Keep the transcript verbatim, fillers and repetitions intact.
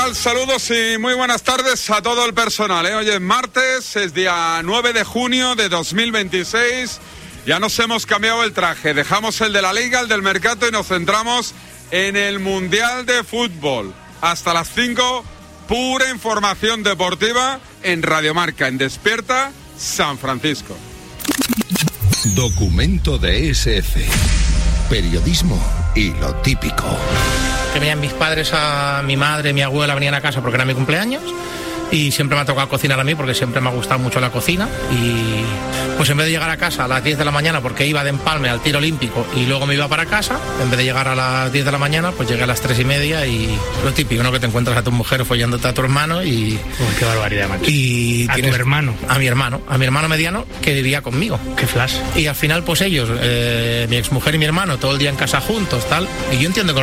tal? Saludos y muy buenas tardes a todo el personal, ¿eh? Hoy es martes, es día nueve de junio de dos mil veintiséis. Ya nos hemos cambiado el traje, dejamos el de la Liga, el del Mercato y nos centramos en el Mundial de Fútbol. Hasta las cinco, pura información deportiva en Radio Marca, en Despierta San Francisco. Documento de ese efe. Periodismo y lo típico. Que venían mis padres, a mi madre, mi abuela venían a casa porque era mi cumpleaños y siempre me ha tocado cocinar a mí porque siempre me ha gustado mucho la cocina y pues en vez de llegar a casa a las diez de la mañana porque iba de empalme al tiro olímpico y luego me iba para casa, en vez de llegar a las diez de la mañana pues llegué a las tres y media y lo típico, ¿no? Que te encuentras a tu mujer follándote a tu hermano y... Uy, qué barbaridad, macho. Y a tu hermano. A mi hermano, a mi hermano mediano que vivía conmigo. Qué flash. Y al final pues ellos, eh, mi exmujer y mi hermano todo el día en casa juntos, tal, y yo entiendo que